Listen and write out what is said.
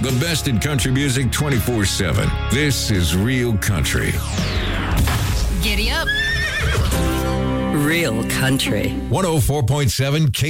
The best in country music 24/7. This is Real Country. Giddy up. Real Country. 104.7 K.